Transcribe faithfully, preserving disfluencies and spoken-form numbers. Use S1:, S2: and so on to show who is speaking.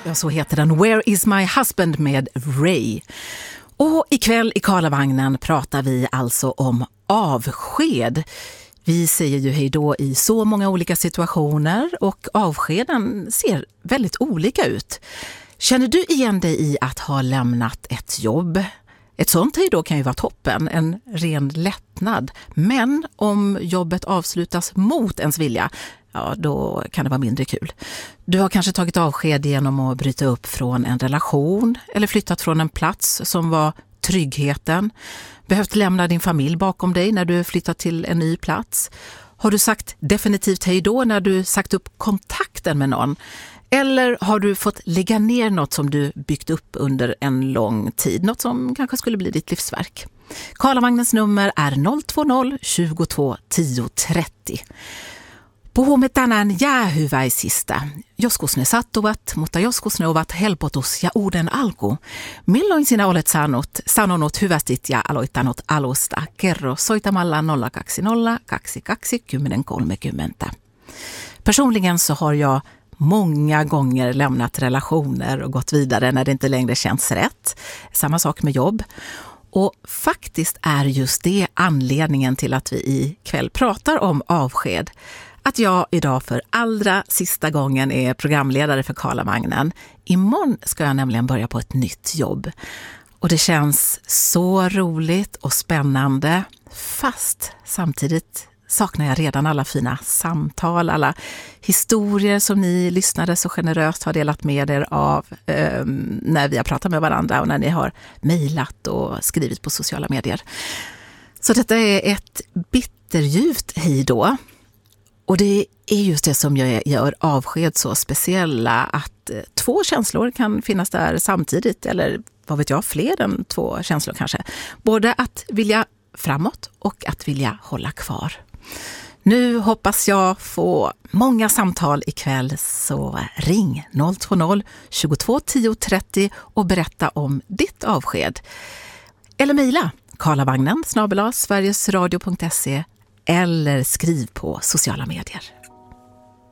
S1: Ja, så heter den Where is my husband med Ray. Och ikväll i Karlavagnen pratar vi alltså om avsked. Vi säger ju hej då i så många olika situationer och avskeden ser väldigt olika ut. Känner du igen dig i att ha lämnat ett jobb? Ett sånt hej då kan ju vara toppen, en ren lättnad. Men om jobbet avslutas mot ens vilja, ja, då kan det vara mindre kul. Du har kanske tagit avsked genom att bryta upp från en relation eller flyttat från en plats som var tryggheten. Behövt lämna din familj bakom dig när du flyttat till en ny plats. Har du sagt definitivt hej då när du sagt upp kontakten med någon? Eller har du fått lägga ner något som du byggt upp under en lång tid? Något som kanske skulle bli ditt livsverk. Karlavagnens nummer är noll två noll tjugotvå tio trettio. Puhumme tänään jäähyväisistä. Joskus ne sattuvat, mutta joskus ne ovat helpotus ja uuden alku. Milloin sinä olet saanut, sanonut hyvästit ja aloittanut alusta? Kerro soitamalla nolla kaksi nolla kaksi kaksi ett noll tre noll. Personligen så har jag många gånger lämnat relationer och gått vidare när det inte längre känns rätt. Samma sak med jobb. Och faktiskt är just det anledningen till att vi i kväll pratar om avsked. Att jag idag för allra sista gången är programledare för Karlavagnen. Imorgon ska jag nämligen börja på ett nytt jobb. Och det känns så roligt och spännande. Fast samtidigt saknar jag redan alla fina samtal, alla historier som ni lyssnare så generöst har delat med er av eh, när vi har pratat med varandra och när ni har mejlat och skrivit på sociala medier. Så detta är ett bitterljuvt hej då. Och det är just det som gör avsked så speciella, att två känslor kan finnas där samtidigt, eller vad vet jag, fler än två känslor kanske. Både att vilja framåt och att vilja hålla kvar. Nu hoppas jag få många samtal ikväll, så ring noll två noll tjugotvå tio trettio och berätta om ditt avsked. Eller mejla karlavagnen snabel-a sverigesradio punkt se eller skriv på sociala medier.